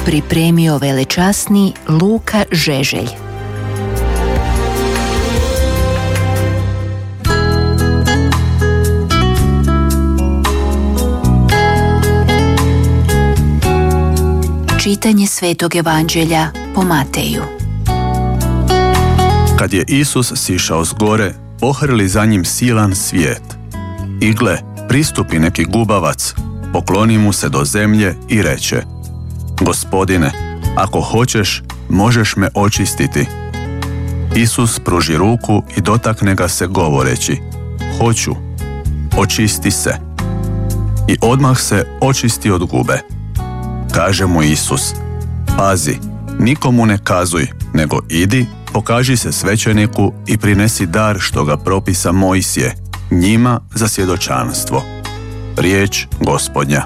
pripremio velečasni Luka Žeželj. Čitanje Svetog Evanđelja po Mateju. Kad je Isus sišao s gore, pohrli za njim silan svijet. I gle, pristupi neki gubavac, pokloni mu se do zemlje i reče: Gospodine, ako hoćeš, možeš me očistiti. Isus pruži ruku i dotakne ga se govoreći: Hoću, očisti se. I odmah se očisti od gube. Kaže mu Isus: Pazi, nikomu ne kazuj, nego idi, pokaži se svećeniku i prinesi dar što ga propisa Mojsije, njima za svjedočanstvo. Riječ Gospodnja.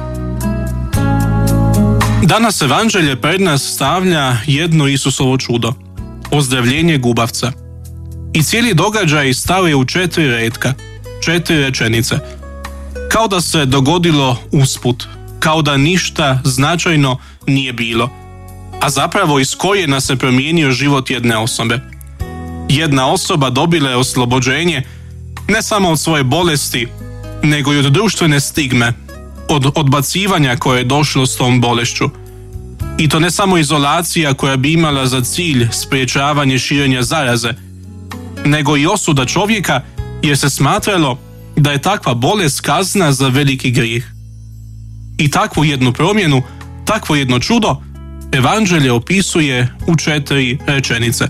Danas Evanđelje pred nas stavlja jedno Isusovo čudo, ozdravljenje gubavca. I cijeli događaj stavio u 4 retka, 4 rečenice. Kao da se dogodilo usput, kao da ništa značajno nije bilo, a zapravo iz korijena se promijenio život jedne osobe. Jedna osoba dobila je oslobođenje ne samo od svoje bolesti, nego i od društvene stigme, od odbacivanja koje je došlo s tom bolešću. I to ne samo izolacija koja bi imala za cilj sprječavanje širenja zaraze, nego i osuda čovjeka, jer se smatralo da je takva bolest kazna za veliki grijeh. I takvu jednu promjenu, takvo jedno čudo, Evanđelje opisuje u 4 rečenice.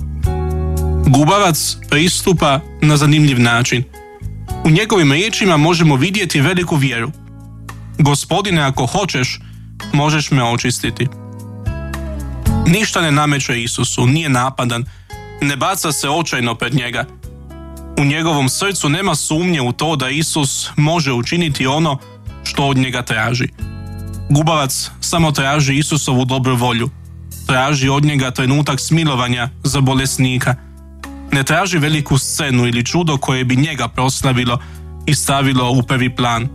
Gubavac pristupa na zanimljiv način. U njegovim riječima možemo vidjeti veliku vjeru. Gospodine, ako hoćeš, možeš me očistiti. Ništa ne nameće Isusu, nije napadan, ne baca se očajno pred njega. U njegovom srcu nema sumnje u to da Isus može učiniti ono što od njega traži. Gubavac samo traži Isusovu dobru volju. Traži od njega trenutak smilovanja za bolesnika. Ne traži veliku scenu ili čudo koje bi njega proslavilo i stavilo u prvi plan.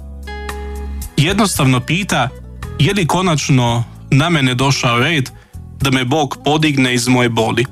Jednostavno pita: je li konačno na mene došao red da me Bog podigne iz moje boli?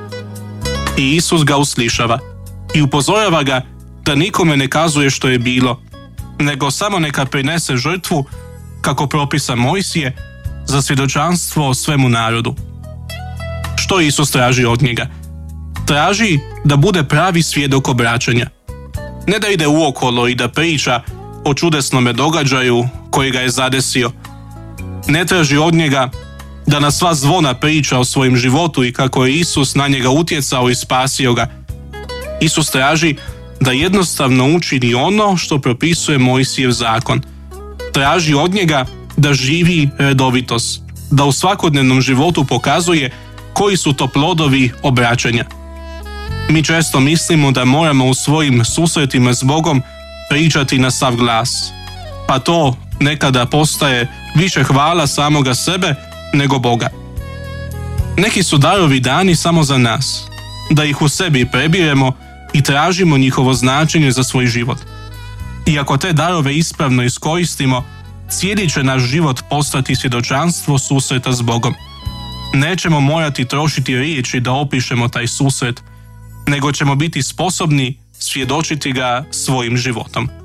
I Isus ga uslišava i upozorava ga da nikome ne kazuje što je bilo, nego samo neka prinese žrtvu kako propisa Mojsije za svjedočanstvo svemu narodu. Što Isus traži od njega? Traži da bude pravi svjedok obraćanja. Ne da ide uokolo i da priča o čudesnome događaju koji ga je zadesio. Ne traži od njega da na sva zvona priča o svojem životu i kako je Isus na njega utjecao i spasio ga. Isus traži da jednostavno učini ono što propisuje Mojsijev zakon. Traži od njega da živi redovitost, da u svakodnevnom životu pokazuje koji su to plodovi obraćanja. Mi često mislimo da moramo u svojim susretima s Bogom pričati na sav glas, pa to nekada postaje više hvala samoga sebe nego Boga. Neki su darovi dani samo za nas, da ih u sebi prebiremo i tražimo njihovo značenje za svoj život. I ako te darove ispravno iskoristimo, cijeli će naš život postati svjedočanstvo susreta s Bogom. Nećemo morati trošiti riječi da opišemo taj susret, nego ćemo biti sposobni svjedočiti ga svojim životom.